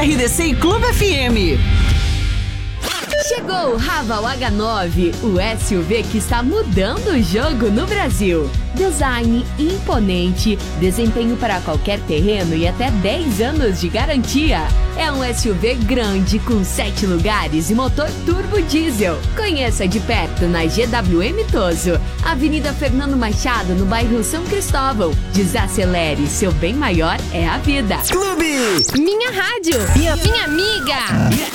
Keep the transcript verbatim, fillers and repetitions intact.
R D C e Clube F M. Chegou o Raval H nove, o S U V que está mudando o jogo no Brasil. Design imponente, desempenho para qualquer terreno e até dez anos de garantia. É um S U V grande com sete lugares e motor turbo diesel. Conheça de perto na G W M Toso, Avenida Fernando Machado, no bairro São Cristóvão. Desacelere, seu bem maior é a vida. Clube! Minha rádio, minha, minha amiga.